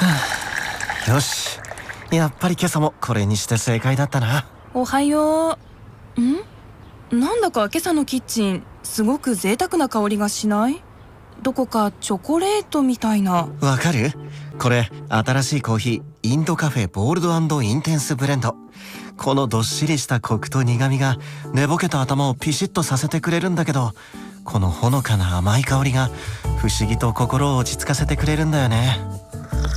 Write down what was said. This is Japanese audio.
よし、やっぱり今朝もこれにして正解だったな。 おはよう。なんだか今朝のキッチンすごく贅沢な香りがしない？どこかチョコレートみたいな。 わかる？これ新しいコーヒー、インドカフェボールド&インテンスブレンド。このどっしりしたコクと苦みが寝ぼけた頭をピシッとさせてくれるんだけど、このほのかな甘い香りが不思議と心を落ち着かせてくれるんだよね。